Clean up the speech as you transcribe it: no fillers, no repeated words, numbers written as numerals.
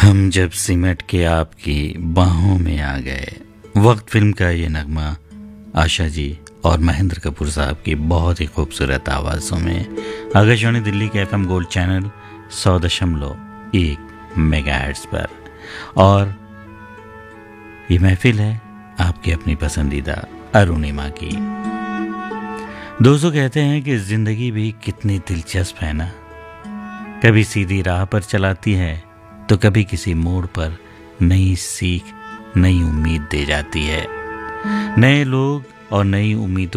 हम जब सिमट के आपकी बाहों में आ गए। वक्त फिल्म का ये नगमा आशा जी और महेंद्र कपूर साहब की बहुत ही खूबसूरत आवाज़ों में आकाशवाणी दिल्ली के एफएम गोल्ड चैनल 100.1 मेगाहर्ट्ज़ पर। और ये महफिल है आपकी अपनी पसंदीदा अरुणिमा की। दोस्तों कहते हैं कि जिंदगी भी कितनी दिलचस्प है ना, कभी सीधी राह पर चलाती है तो कभी किसी मोड़ पर नई सीख नई उम्मीद दे जाती है। नए लोग और नई उम्मीदों